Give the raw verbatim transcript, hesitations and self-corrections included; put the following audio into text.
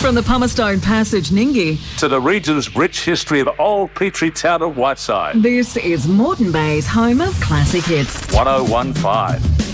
From the Pumicestone Passage, Ninggi, to the region's rich history of old Petrie Town of Whiteside. This is Moreton Bay's home of classic hits. one oh one point five.